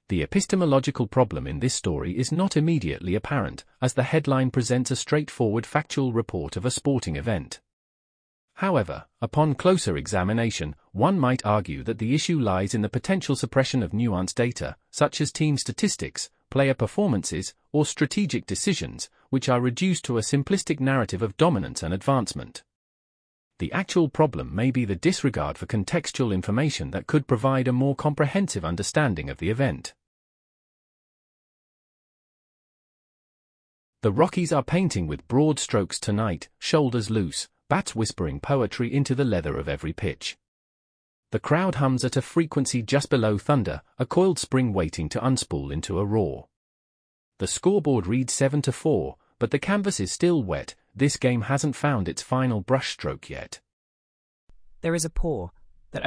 The epistemological problem in this story is not immediately apparent, as the headline presents a straightforward factual report of a sporting event. However, upon closer examination, one might argue that the issue lies in the potential suppression of nuanced data, such as team statistics, player performances, or strategic decisions, which are reduced to a simplistic narrative of dominance and advancement. The actual problem may be the disregard for contextual information that could provide a more comprehensive understanding of the event. The Rockies are painting with broad strokes tonight, shoulders loose, bats whispering poetry into the leather of every pitch. The crowd hums at a frequency just below thunder, a coiled spring waiting to unspool into a roar. The scoreboard reads 7-4, but the canvas is still wet. This game hasn't found its final brushstroke yet. There is a pour,